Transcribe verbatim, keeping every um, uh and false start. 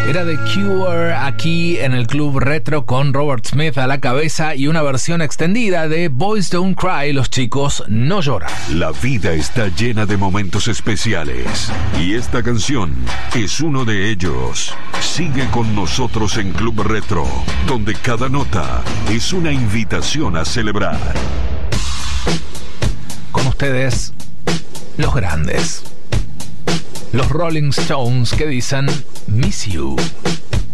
Era The Cure aquí en el Club Retro con Robert Smith a la cabeza y una versión extendida de Boys Don't Cry, los chicos no lloran. La vida está llena de momentos especiales y esta canción es uno de ellos. Sigue con nosotros en Club Retro, donde cada nota es una invitación a celebrar. Con ustedes, los grandes. Los Rolling Stones, que dicen Miss You.